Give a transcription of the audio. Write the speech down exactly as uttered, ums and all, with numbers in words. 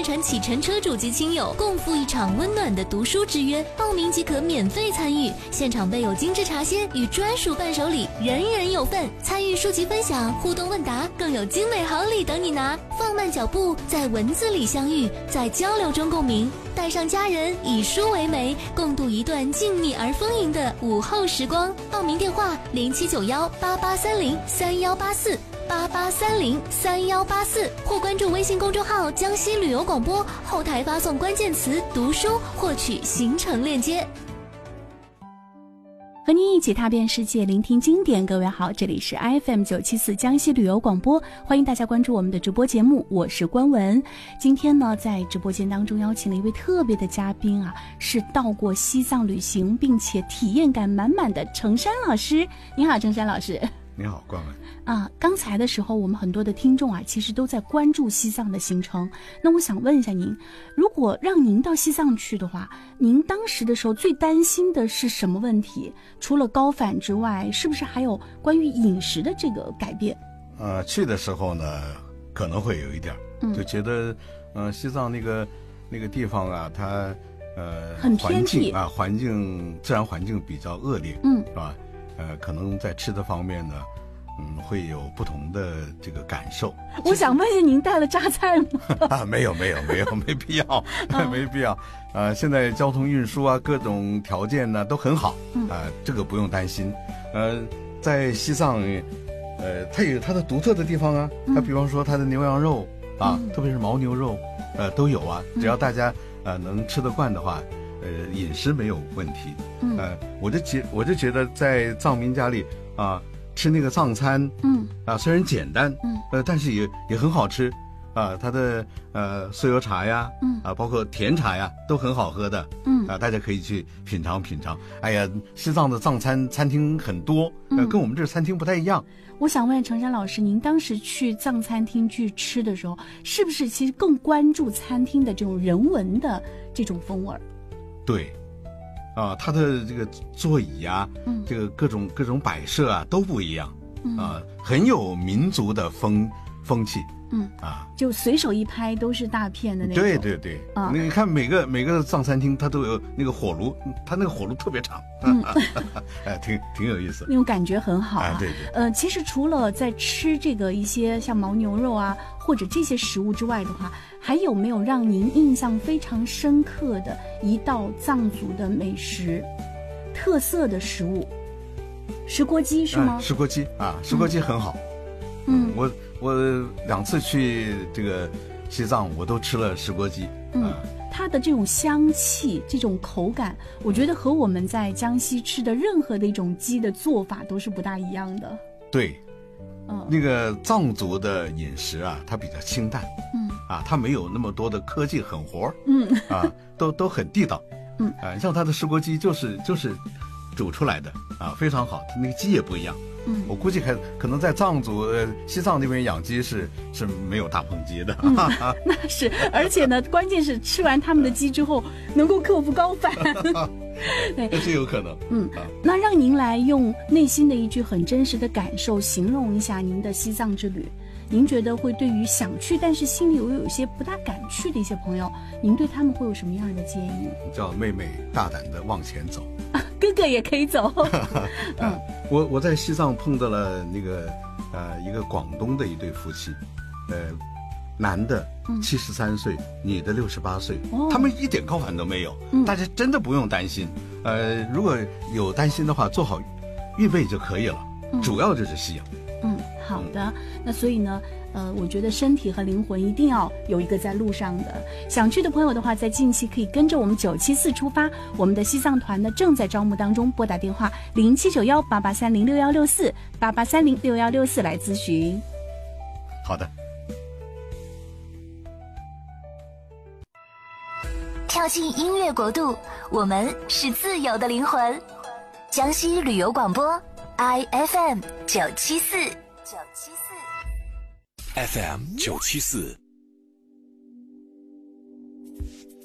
传启程车主及亲友共赴一场温暖的读书之约，报名即可免费参与，现场备有精致茶歇与专属伴手礼，人人有份。参与书籍分享、互动问答，更有精美好礼等你拿。放慢脚步，在文字里相遇，在交流中共鸣，带上家人，以书为媒，共度一段静谧而丰盈的午后时光。报名电话零七九幺八八三零三幺八四八八三零三幺八四，或关注微信公众号江西旅游广播，后台发送关键词读书获取行程链接。 和您一起踏遍世界，聆听经典。各位好，这里是 F M 九七四江西旅游广播，欢迎大家关注我们的直播节目，我是关文。今天呢，在直播间当中邀请了一位特别的嘉宾啊，是到过西藏旅行并且体验感满满的程山老师。您好，程山老师。 你好，关文。 啊，刚才的时候我们很多的听众啊，其实都在关注西藏的行程。那我想问一下您，如果让您到西藏去的话，您当时的时候最担心的是什么问题？除了高反之外，是不是还有关于饮食的这个改变？ 呃，去的时候呢，可能会有一点，嗯、就觉得，呃，西藏那个那个地方啊，它呃， 很偏僻环境啊，环境自然环境比较恶劣， 嗯， 是吧？呃，可能在吃的方面呢，嗯，会有不同的这个感受。 我想问一下，您带了榨菜吗？ 啊，没有，没有，没有，没必要，没必要。呃，现在交通运输啊，各种条件呢都很好，啊、呃，这个不用担心。呃，在西藏，呃，它有它的独特的地方啊，它比方说它的牛羊肉啊，嗯、特别是牦牛肉，呃，都有啊。只要大家呃能吃得惯的话。呃，饮食没有问题，嗯，呃，我就觉我就觉得在藏民家里啊、呃，吃那个藏餐，嗯，啊、呃，虽然简单，嗯，呃，但是也也很好吃，啊、呃，它的呃酥油茶呀，嗯，啊、呃，包括甜茶呀，都很好喝的，嗯，啊、呃，大家可以去品尝品尝。哎呀，西藏的藏餐餐厅很多，呃，跟我们这餐厅不太一样。 我想问程山老师，您当时去藏餐厅去吃的时候，是不是其实更关注餐厅的这种人文的这种风味？ 对，啊，它的这个座椅啊，嗯，这个各种各种摆设啊都不一样，嗯、啊，很有民族的风风气，嗯啊， 就随手一拍都是大片的那种。 对对对，啊，你看每个每个藏餐厅它都有那个火炉，它那个火炉特别长，嗯，哎，挺挺有意思， 那种感觉很好啊。 哎、对对， 呃，其实除了在吃这个一些像牦牛肉啊或者这些食物之外的话，还有没有让您印象非常深刻的一道藏族的美食特色的食物？石锅鸡是吗？ 哎、石锅鸡啊，石锅鸡很好。 嗯， 我我两次去这个西藏，我都吃了石锅鸡。 嗯，啊、它的这种香气、这种口感，我觉得和我们在江西吃的任何的一种鸡的做法都是不大一样的。 对。嗯，那个藏族的饮食啊，它比较清淡，嗯，啊，它没有那么多的科技狠活，嗯，啊，都都很地道，嗯，啊，像它的石锅鸡就是就是煮出来的啊，非常好，那个鸡也不一样，嗯，我估计还可能在藏族、呃、西藏那边养鸡是是没有大棚鸡的， 嗯，那是，而且呢，关键是吃完他们的鸡之后能够克服高反。 对，这是有可能。 嗯，那让您来用内心的一句很真实的感受形容一下您的西藏之旅。您觉得会对于想去但是心里又有一些不大敢去的一些朋友，您对他们会有什么样的建议？ 叫妹妹大胆的往前走， 啊、哥哥也可以走。 嗯，我我在西藏碰到了那个呃一个广东的一对夫妻，呃。男的七十三岁，嗯、女的六十八岁，哦，他们一点高反都没有，嗯，大家真的不用担心。呃，如果有担心的话，做好预备就可以了。嗯、主要就是吸氧。 嗯，好的。嗯、那所以呢，呃，我觉得身体和灵魂一定要有一个在路上的。想去的朋友的话，在近期可以跟着我们九七四出发，我们的西藏团呢正在招募当中，拨打电话零七九幺八八三零六幺六四八八三零六幺六四来咨询。 好的。 跳进音乐国度，我们是自由的灵魂。江西旅游广播 I F M 九七四九七四 F M 九七四。